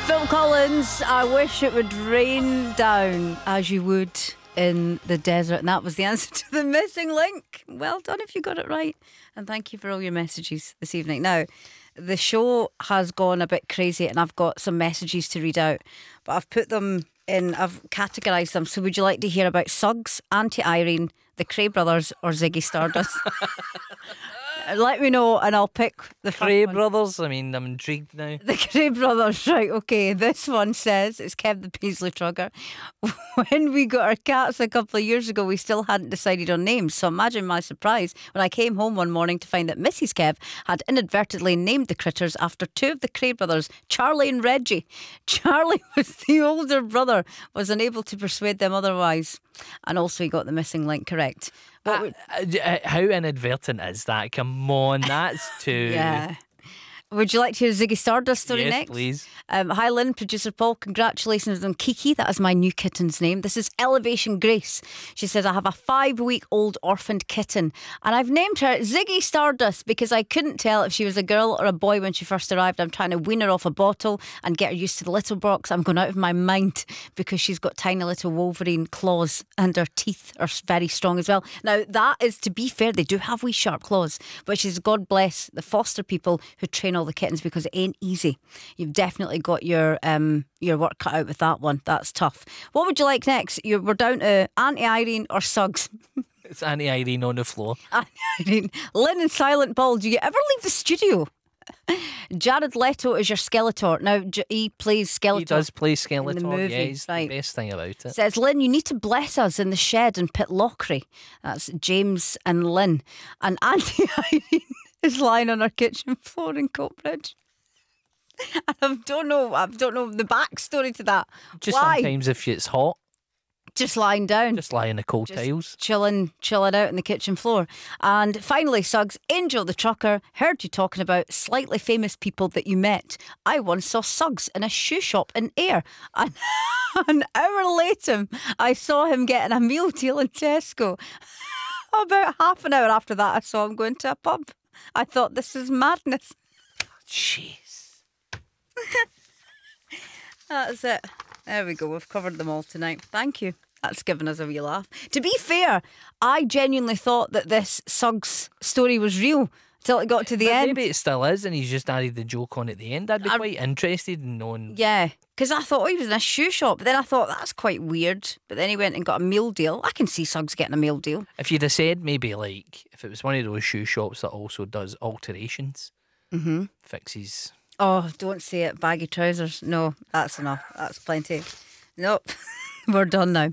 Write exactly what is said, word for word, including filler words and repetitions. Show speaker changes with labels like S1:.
S1: Phil Collins, I wish it would rain down as you would in the desert. And that was the answer to the missing link. Well done if you got it right. And thank you for all your messages this evening. Now, the show has gone a bit crazy and I've got some messages to read out, but I've put them in, I've categorised them. So would you like to hear about Suggs, Auntie Irene, the Cray Brothers or Ziggy Stardust? Let me know and I'll pick the
S2: Cray Brothers. I mean, I'm intrigued now.
S1: The Cray Brothers, right, okay. This one says, it's Kev the Paisley Trugger. When we got our cats a couple of years ago, we still hadn't decided on names. So imagine my surprise when I came home one morning to find that Missus Kev had inadvertently named the critters after two of the Cray brothers, Charlie and Reggie. Charlie was the older brother, was unable to persuade them otherwise. And also he got the missing link correct. What
S2: Uh,
S1: would,
S2: uh, how inadvertent is that? Come on, that's too.
S1: yeah. Would you like to hear Ziggy Stardust story
S2: Yes,
S1: next?
S2: please.
S1: Um, hi Lynn, producer Paul, congratulations on Kiki. That is my new kitten's name. This is Elevation Grace. She says, I have a five week old orphaned kitten and I've named her Ziggy Stardust because I couldn't tell if she was a girl or a boy when she first arrived. I'm trying to wean her off a bottle and get her used to the little box. I'm going out of my mind because she's got tiny little Wolverine claws and her teeth are very strong as well. Now that is, to be fair, they do have wee sharp claws, but she's, God bless the foster people who train all the kittens because it ain't easy. You've definitely got your um your work cut out with that one. That's tough. What would you like next? You're, we're down to Auntie Irene or Suggs.
S2: It's Auntie Irene on the floor.
S1: Auntie Irene. Lynn and Silent Ball, do you ever leave the studio? Jared Leto is your Skeletor. Now, J- he plays Skeletor.
S2: He does play Skeletor.
S1: movie,
S2: Yeah, he's
S1: right.
S2: the best thing about it.
S1: Says, Lynn, you need to bless us in the shed in Pitlochry. That's James and Lynn. And Auntie Irene is lying on her kitchen floor in Coatbridge. And I don't know, I don't know the backstory to that.
S2: Just
S1: Why?
S2: sometimes if it's hot,
S1: Just lying down.
S2: just lie in the cold
S1: Just
S2: tiles.
S1: chilling, chilling out on the kitchen floor. And finally, Suggs, Angel the Trucker, heard you talking about slightly famous people that you met. I once saw Suggs in a shoe shop in Ayr. And an hour later, I saw him getting a meal deal in Tesco. About half an hour after that, I saw him going to a pub. I thought, this is madness.
S2: Jeez.
S1: That's it. There we go. We've covered them all tonight. Thank you. That's given us a wee laugh. To be fair, I genuinely thought that this Suggs story was real until it got to the
S2: But
S1: end.
S2: maybe it still is, and he's just added the joke on at the end. I'd be
S1: I-
S2: quite interested in knowing.
S1: Yeah, because I thought, oh, he was in a shoe shop. But then I thought, that's quite weird. But then he went and got a meal deal. I can see Suggs getting a meal deal.
S2: If you'd have said maybe like if it was one of those shoe shops that also does alterations,
S1: Mm-hmm.
S2: fixes.
S1: Oh, don't say it. Baggy trousers. No, that's enough. That's plenty. Nope. We're done now.